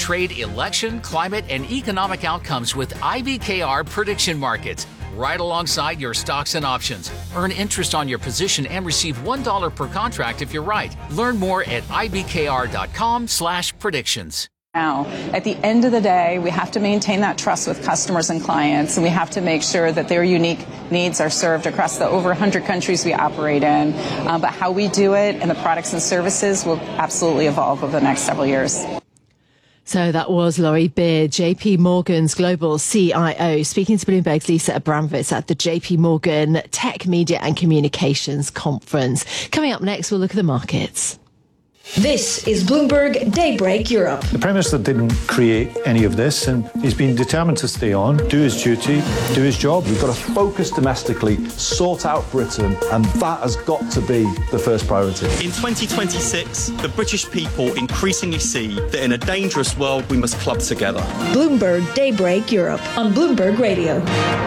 trade, election, climate, and economic outcomes with IBKR prediction markets. Right alongside your stocks and options. Earn interest on your position and receive $1 per contract if you're right. Learn more at ibkr.com/predictions. Now, at the end of the day, we have to maintain that trust with customers and clients, and we have to make sure that their unique needs are served across the over 100 countries we operate in. But how we do it and the products and services will absolutely evolve over the next several years. So that was Laurie Beard, JP Morgan's global CIO, speaking to Bloomberg's Lisa Abramovitz at the JP Morgan Tech, Media and Communications Conference. Coming up next, we'll look at the markets. This is Bloomberg Daybreak Europe. The Prime Minister didn't create any of this, and he's been determined to stay on, do his duty, do his job. We've got to focus domestically, sort out Britain, and that has got to be the first priority. In 2026, the British people increasingly see that in a dangerous world, we must club together. Bloomberg Daybreak Europe on Bloomberg Radio.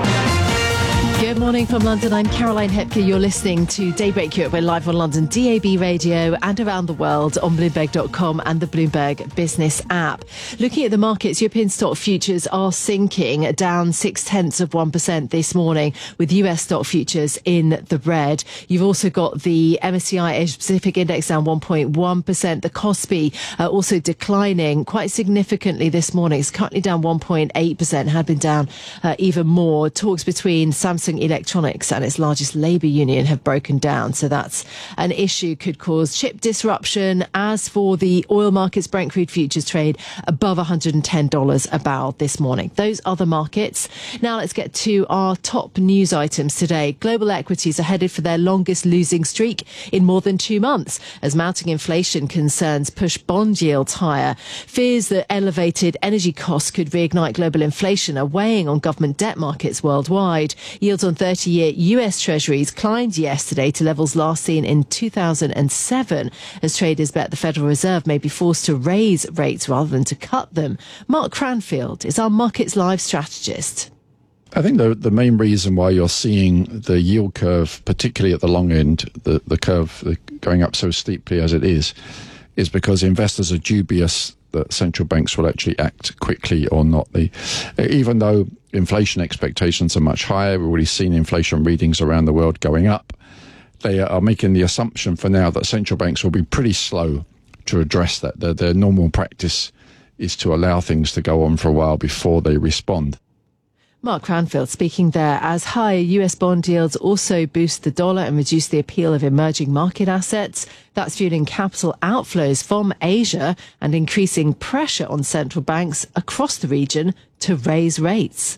Good morning from London. I'm Caroline Hepker. You're listening to Daybreak Europe. We're live on London DAB radio and around the world on Bloomberg.com and the Bloomberg Business app. Looking at the markets, European stock futures are sinking, down 0.6% this morning, with US stock futures in the red. You've also got the MSCI Asia Pacific Index down 1.1%. The KOSPI also declining quite significantly this morning. It's currently down 1.8%, had been down even more. Talks between Samsung Electronics and its largest labour union have broken down, so that's an issue, could cause chip disruption. As for the oil markets, Brent crude futures trade above $110 a barrel this morning. Those other markets. Now let's get to our top news items today. Global equities are headed for their longest losing streak in more than 2 months as mounting inflation concerns push bond yields higher. Fears that elevated energy costs could reignite global inflation are weighing on government debt markets worldwide. Yields on 30-year US Treasuries climbed yesterday to levels last seen in 2007 as traders bet the Federal Reserve may be forced to raise rates rather than to cut them. Mark Cranfield is our Markets Live strategist. I think the main reason why you're seeing the yield curve, particularly at the long end, the curve going up so steeply as it is because investors are dubious that central banks will actually act quickly or not. Even though inflation expectations are much higher, we've already seen inflation readings around the world going up, they are making the assumption for now that central banks will be pretty slow to address that. Their normal practice is to allow things to go on for a while before they respond. Mark Cranfield speaking there as higher US bond yields also boost the dollar and reduce the appeal of emerging market assets. That's fueling capital outflows from Asia and increasing pressure on central banks across the region to raise rates.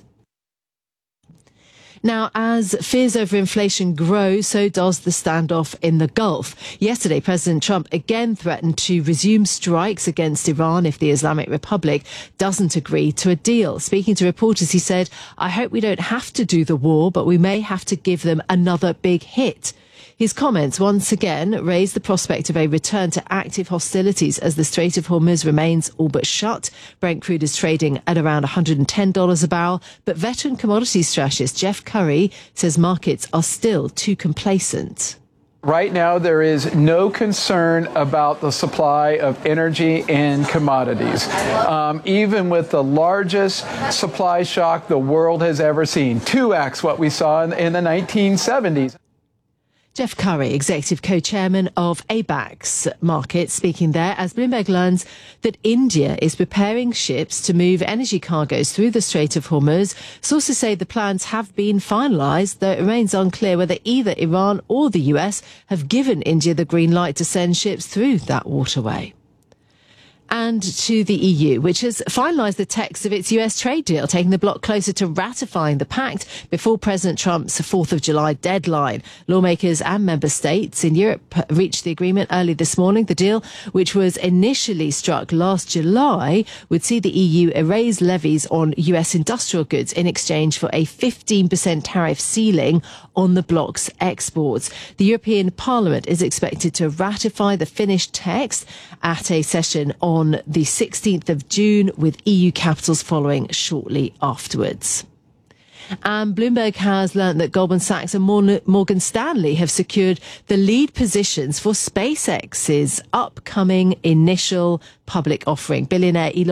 Now, as fears over inflation grow, so does the standoff in the Gulf. Yesterday, President Trump again threatened to resume strikes against Iran if the Islamic Republic doesn't agree to a deal. Speaking to reporters, he said, "I hope we don't have to do the war, but we may have to give them another big hit." His comments once again raised the prospect of a return to active hostilities as the Strait of Hormuz remains all but shut. Brent crude is trading at around $110 a barrel, but veteran commodities strategist Jeff Curry says markets are still too complacent. Right now, there is no concern about the supply of energy and commodities. Even with the largest supply shock the world has ever seen, 2x what we saw in the 1970s. Jeff Curry, executive co-chairman of ABAX Markets, speaking there as Bloomberg learns that India is preparing ships to move energy cargoes through the Strait of Hormuz. Sources say the plans have been finalised, though it remains unclear whether either Iran or the US have given India the green light to send ships through that waterway. And to the EU, which has finalised the text of its US trade deal, taking the bloc closer to ratifying the pact before President Trump's 4th of July deadline. Lawmakers and member states in Europe reached the agreement early this morning. The deal, which was initially struck last July, would see the EU erase levies on US industrial goods in exchange for a 15% tariff ceiling on the bloc's exports. The European Parliament is expected to ratify the finished text at a session on the 16th of June, with EU capitals following shortly afterwards. And Bloomberg has learnt that Goldman Sachs and Morgan Stanley have secured the lead positions for SpaceX's upcoming initial public offering. Billionaire Elon